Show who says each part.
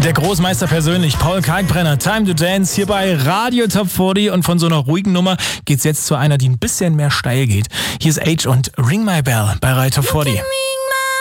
Speaker 1: Der Großmeister persönlich, Paul Kalkbrenner, Time to Dance, hier bei Radio Top 40. Und von so einer ruhigen Nummer geht's jetzt zu einer, die ein bisschen mehr steil geht. Hier ist Age und Ring My Bell bei Radio Top 40.